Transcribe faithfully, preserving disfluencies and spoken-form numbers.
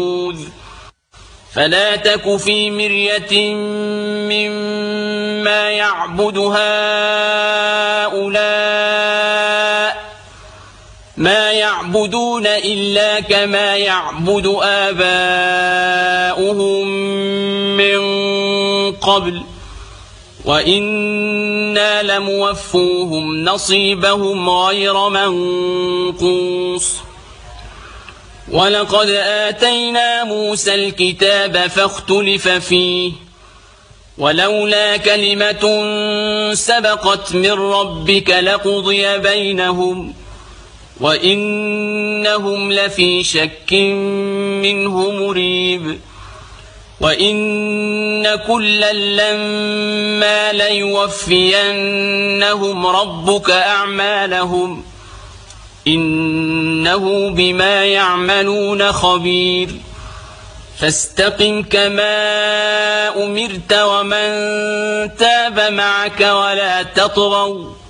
فلا تك في مرية مما يعبد هؤلاء ما يعبدون إلا كما يعبد آباؤهم من قبل وإنا لموفوهم نصيبهم غير منقوص. ولقد آتينا موسى الكتاب فاختلف فيه ولولا كلمة سبقت من ربك لقضي بينهم وإنهم لفي شك منه مريب. وإن كلا لما ليوفينهم ربك أعمالهم إنه بما يعملون خبير. فاستقم كما أمرت ومن تاب معك ولا تطغوا